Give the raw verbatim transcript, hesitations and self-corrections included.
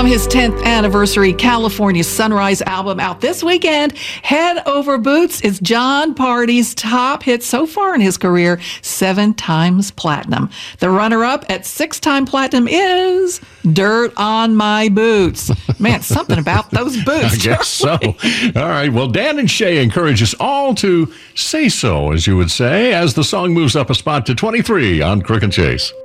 From his tenth anniversary California Sunrise album out this weekend, Head Over Boots is Jon Pardi's top hit so far in his career, seven times platinum. The runner-up at six-time platinum is Dirt on My Boots. Man, something about those boots. I guess so. All right. Well, Dan and Shay encourage us all to say so, as you would say, as the song moves up a spot to twenty-three on Crook and Chase.